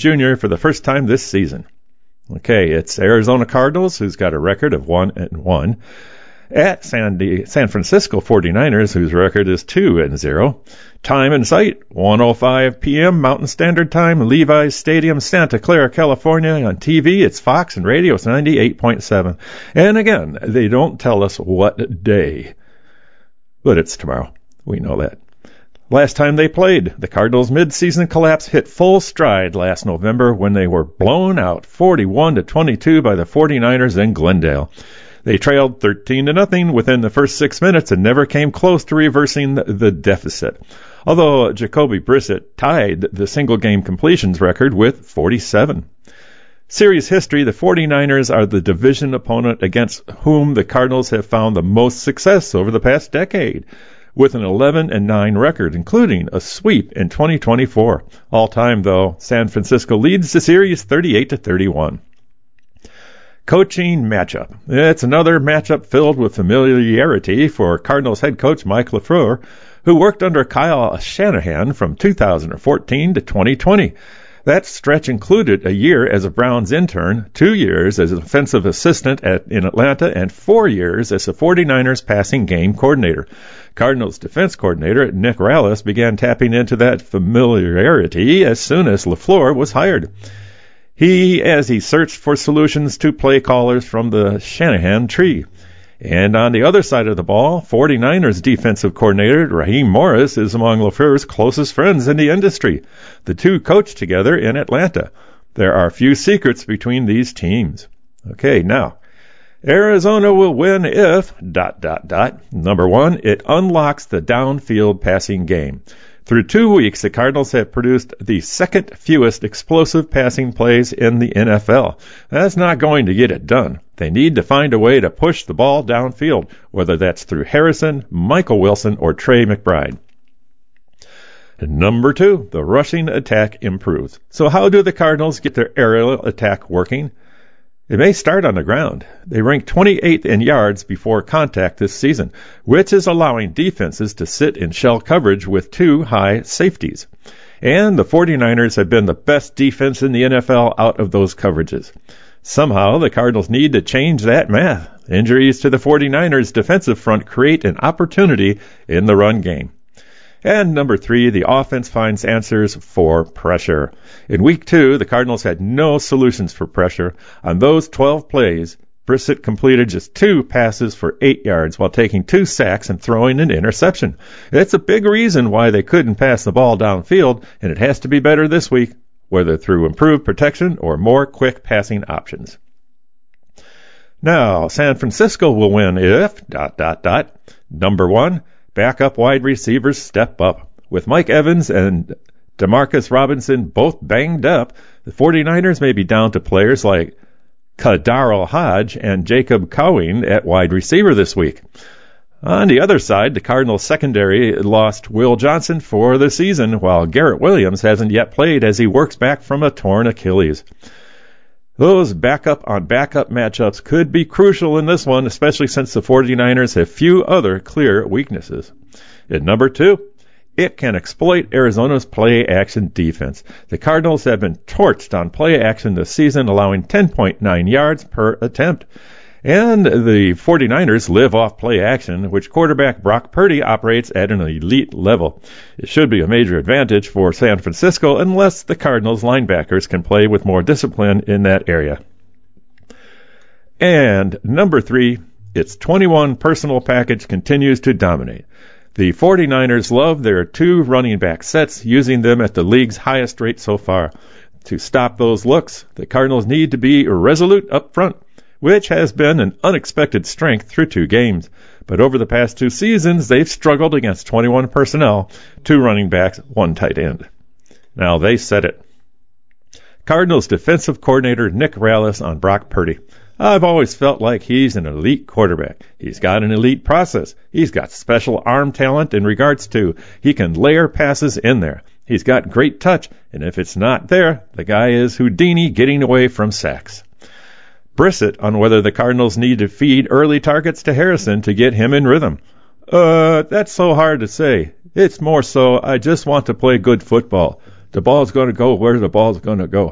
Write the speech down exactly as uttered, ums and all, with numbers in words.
Junior for the first time this season. Okay, it's Arizona Cardinals, who's got a record of one and one, at San, Di- San Francisco forty-niners, whose record is two and zero. Time and site, one oh five p.m. Mountain Standard Time, Levi's Stadium, Santa Clara, California. On T V, it's Fox, and radio, it's ninety-eight point seven. And again, they don't tell us what day, but it's tomorrow. We know that. Last time they played, the Cardinals' mid-season collapse hit full stride last November when they were blown out forty-one to twenty-two by the forty-niners in Glendale. They trailed thirteen to nothing within the first six minutes and never came close to reversing the deficit. Although Jacoby Brissett tied the single-game completions record with forty-seven. Series history, the forty-niners are the division opponent against whom the Cardinals have found the most success over the past decade, with an eleven and nine record, including a sweep in twenty twenty-four. All time, though, San Francisco leads the series thirty-eight to thirty-one. Coaching matchup. It's another matchup filled with familiarity for Cardinals head coach Mike LaFleur, who worked under Kyle Shanahan from two thousand fourteen to twenty twenty. That stretch included a year as a Browns intern, two years as an offensive assistant at, in Atlanta, and four years as the forty-niners passing game coordinator. Cardinals defense coordinator Nick Rallis began tapping into that familiarity as soon as LaFleur was hired. He, as he searched for solutions to play callers from the Shanahan tree. And on the other side of the ball, forty-niners defensive coordinator Raheem Morris is among LaFleur's closest friends in the industry. The two coached together in Atlanta. There are few secrets between these teams. Okay, now, Arizona will win if, dot, dot, dot. Number one, it unlocks the downfield passing game. Through two weeks, the Cardinals have produced the second fewest explosive passing plays in the N F L. That's not going to get it done. They need to find a way to push the ball downfield, whether that's through Harrison, Michael Wilson, or Trey McBride. And number two, the rushing attack improves. So how do the Cardinals get their aerial attack working? It may start on the ground. They rank twenty-eighth in yards before contact this season, which is allowing defenses to sit in shell coverage with two high safeties. And the forty-niners have been the best defense in the N F L out of those coverages. Somehow, the Cardinals need to change that math. Injuries to the forty-niners defensive front create an opportunity in the run game. And number three, the offense finds answers for pressure. In week two, the Cardinals had no solutions for pressure. On those twelve plays, Brissett completed just two passes for eight yards while taking two sacks and throwing an interception. It's a big reason why they couldn't pass the ball downfield, and it has to be better this week, whether through improved protection or more quick passing options. Now, San Francisco will win if, dot, dot, dot. Number one, backup wide receivers step up. With Mike Evans and Demarcus Robinson both banged up, the forty-niners may be down to players like Kadaro Hodge and Jacob Cowing at wide receiver this week. On the other side, the Cardinals secondary lost Will Johnson for the season, while Garrett Williams hasn't yet played as he works back from a torn Achilles. Those backup-on-backup matchups could be crucial in this one, especially since the forty-niners have few other clear weaknesses. At number two, it can exploit Arizona's play-action defense. The Cardinals have been torched on play-action this season, allowing ten point nine yards per attempt. And the forty-niners live off play-action, which quarterback Brock Purdy operates at an elite level. It should be a major advantage for San Francisco unless the Cardinals linebackers can play with more discipline in that area. And number three, its twenty-one personnel package continues to dominate. The forty-niners love their two running back sets, using them at the league's highest rate so far. To stop those looks, the Cardinals need to be resolute up front, which has been an unexpected strength through two games. But over the past two seasons, they've struggled against twenty-one personnel, two running backs, one tight end. Now, they said it. Cardinals defensive coordinator Nick Rallis on Brock Purdy. I've always felt like he's an elite quarterback. He's got an elite process. He's got special arm talent in regards to he can layer passes in there. He's got great touch, and if it's not there, the guy is Houdini getting away from sacks. Brissett on whether the Cardinals need to feed early targets to Harrison to get him in rhythm. Uh, that's so hard to say. It's more so I just want to play good football. The ball's going to go where the ball's going to go.